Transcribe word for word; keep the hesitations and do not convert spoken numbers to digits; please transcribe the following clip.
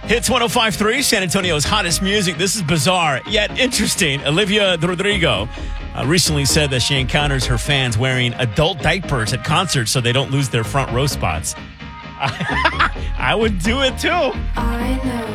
Hits one oh five point three, San Antonio's hottest music. This is bizarre, yet interesting. Olivia Rodrigo uh, recently said that she encounters her fans wearing adult diapers at concerts so they don't lose their front row spots. I would do it too. I know.